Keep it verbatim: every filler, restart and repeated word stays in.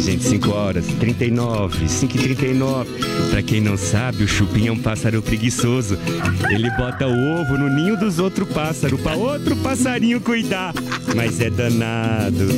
gente, cinco horas, trinta e nove, cinco e trinta e nove. Pra quem não sabe, o chupim é um pássaro preguiçoso. Ele bota o ovo no ninho dos outros pássaros, pra outro passarinho cuidar. Mas é danado.